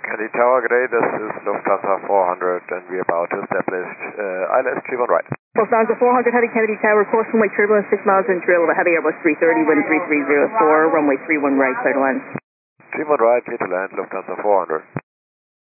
Kennedy Tower, good day, this is Lufthansa 400 and we're about to establish ILS 31 right. Lufthansa 400 heading Kennedy Tower, course runway turbulence 6 miles and drill of a heavy Airbus 330, wind 3304, runway 31 right, clear to land. 31 right, clear to land, Lufthansa 400.